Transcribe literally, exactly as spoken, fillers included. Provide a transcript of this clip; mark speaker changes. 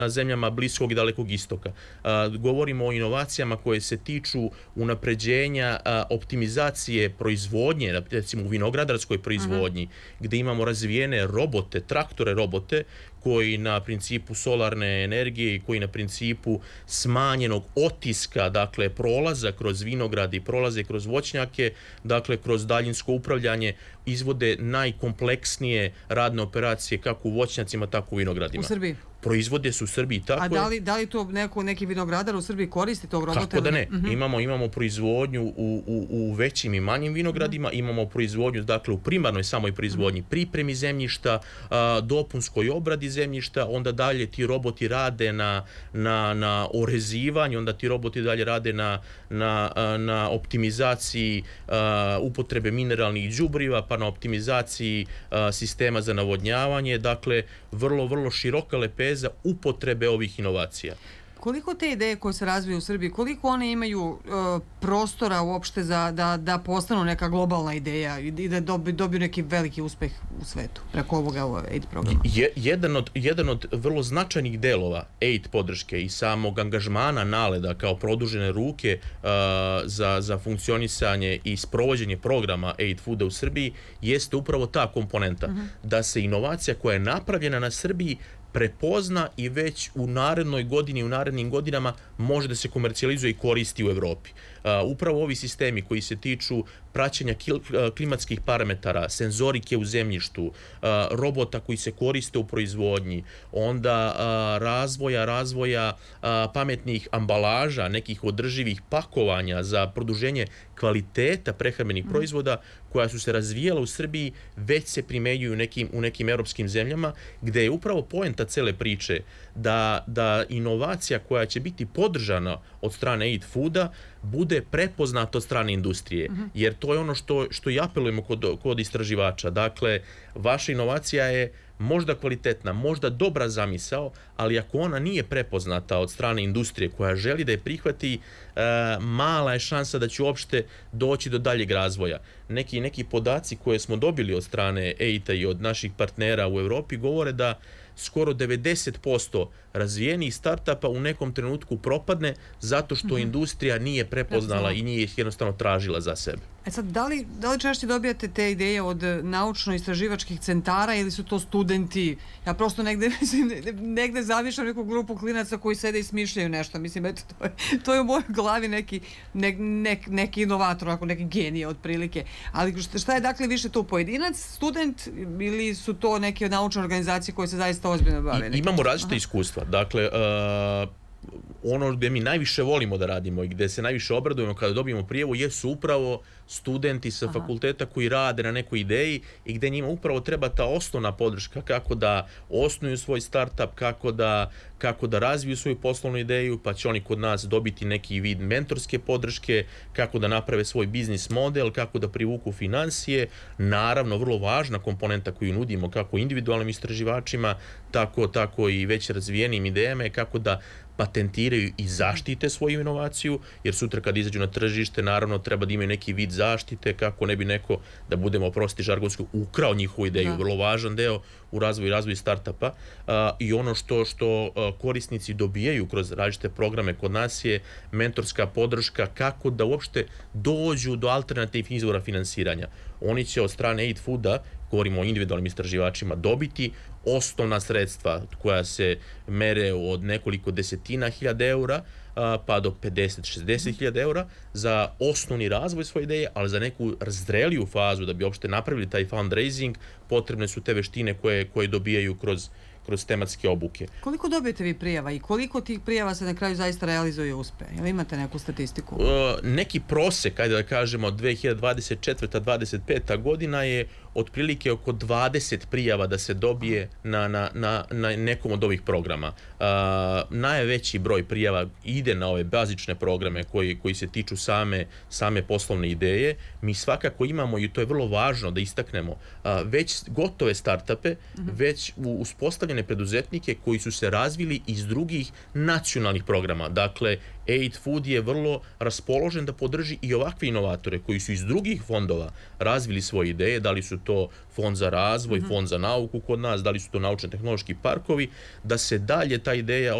Speaker 1: zemljama Bliskog i Dalekog istoka. Govorimo o inovacijama koje se tiču unapređenja optimizacije proizvodnje, recimo u vinogradarskoj proizvodnji, gdje imamo razvijene robote, traktore robote, koji na principu solarne energije i koji na principu smanjenog otiska, dakle prolaza kroz vinograd i prolaze kroz voćnjake, dakle kroz daljinsko upravljanje izvode najkompleksnije radne operacije kako u voćnjacima, tako u vinogradima.
Speaker 2: U Srbiji?
Speaker 1: Proizvode su u Srbiji, tako je.
Speaker 2: A da li, da li to neko, neki vinogradar u Srbiji koristi tog robota?
Speaker 1: Kako da ne? Mm-hmm. Imamo, imamo proizvodnju u, u, u većim i manjim vinogradima, mm-hmm. imamo proizvodnju, dakle, u primarnoj samoj proizvodnji, pripremi zemljišta, a, dopunskoj obradi zemljišta, onda dalje ti roboti rade na, na, na orezivanju, onda ti roboti dalje rade na, na, na optimizaciji a, upotrebe mineralnih đubriva, pa na optimizaciji a, sistema za navodnjavanje, dakle, vrlo, vrlo široka lepeza za upotrebe ovih inovacija.
Speaker 2: Koliko te ideje koje se razviju u Srbiji, koliko one imaju uh, prostora uopšte za, da, da postanu neka globalna ideja i da dobiju, dobiju neki veliki uspeh u svetu preko ovoga A I D programa?
Speaker 1: Je, jedan, od, jedan od vrlo značajnih delova A I D podrške i samog angažmana NALED-a kao produžene ruke uh, za, za funkcionisanje i sprovođenje programa A I D Fooda u Srbiji jeste upravo ta komponenta. Uh-huh. Da se inovacija koja je napravljena na Srbiji prepozna i već u narednoj godini, u narednim godinama može da se komercijalizuje i koristi u Evropi. Uh, upravo ovi sistemi koji se tiču praćenja klimatskih parametara, senzorike u zemljištu, uh, robota koji se koriste u proizvodnji, onda uh, razvoja, razvoja uh, pametnih ambalaža, nekih održivih pakovanja za produženje kvaliteta prehrambenih mm. proizvoda koja su se razvijala u Srbiji, već se primenjuju u nekim, u nekim europskim zemljama, gde je upravo poenta cele priče da, da inovacija koja će biti podržana od strane A I D Fooda bude prepoznata od strane industrije, mm-hmm. jer to je ono što, što i apelujemo kod, kod istraživača. Dakle, vaša inovacija je možda kvalitetna, možda dobra zamisao, ali ako ona nije prepoznata od strane industrije koja želi da je prihvati, e, mala je šansa da će uopšte doći do daljeg razvoja. Neki, neki podaci koje smo dobili od strane A I D-a i od naših partnera u Evropi govore da skoro devedeset posto razvijenih startupa u nekom trenutku propadne zato što mm-hmm. industrija nije prepoznala i nije ih jednostavno tražila za sebe.
Speaker 2: E sad, da li, da li češće dobijate te ideje od naučno-istraživačkih centara ili su to studenti? Ja prosto negde, negde zamišljam neku grupu klinaca koji sede i smišljaju nešto. Mislim, eto, to je, to je u mojoj glavi neki, ne, nek, neki inovator, ako neki genije otprilike. Ali šta je dakle više to pojedinac, student ili su to neke naučne organizacije koje se zaista ozbiljno bave?
Speaker 1: I, imamo različite iskustva. Dakle, uh, ono gdje mi najviše volimo da radimo i gdje se najviše obradujemo kada dobijemo prijavu jesu upravo studenti sa Aha. fakulteta koji rade na nekoj ideji i gdje njima upravo treba ta osnovna podrška kako da osnuju svoj startup, kako da, kako da razviju svoju poslovnu ideju, pa će oni kod nas dobiti neki vid mentorske podrške, kako da naprave svoj biznis model, kako da privuku financije. Naravno, vrlo važna komponenta koju nudimo kako individualnim istraživačima, tako, tako i već razvijenim idejama je kako da patentiraju i zaštite svoju inovaciju, jer sutra kad izađu na tržište, naravno treba da imaju neki vid zaštite, kako ne bi neko, da budemo oprosti žargonsko, ukrao njihovu ideju, da. Vrlo važan deo u razvoju i razvoju startupa. A, i ono što, što a, korisnici dobijaju kroz različite programe kod nas je mentorska podrška kako da uopšte dođu do alternativnih izvora finansiranja. Oni će od strane A I D Fooda, govorimo o individualnim istraživačima, dobiti osnovna sredstva koja se mere od nekoliko desetina hiljada eura pa do pedeset do šezdeset hiljada eura za osnovni razvoj svoje ideje, ali za neku zreliju fazu da bi uopšte napravili taj fundraising potrebne su te veštine koje, koje dobijaju kroz kroz tematske obuke.
Speaker 2: Koliko dobijete vi prijava i koliko tih prijava se na kraju zaista realizuje i uspe? Jel imate neku statistiku?
Speaker 1: Uh, neki prosek, ajde da kažemo, dve hiljade dvadeset četvrta do dvadeset peta godina je otprilike oko dvadeset prijava da se dobije na, na, na, na nekom od ovih programa. Uh, najveći broj prijava ide na ove bazične programe koji, koji se tiču same, same poslovne ideje. Mi svakako imamo, i to je vrlo važno da istaknemo, uh, već gotove startupe, uh-huh. već uspostavljene preduzetnike koji su se razvili iz drugih nacionalnih programa. Dakle, Aid Food je vrlo raspoložen da podrži i ovakve inovatore koji su iz drugih fondova razvili svoje ideje, da li su to fond za razvoj, fond za nauku kod nas, da li su to naučno-tehnološki parkovi, da se dalje ta ideja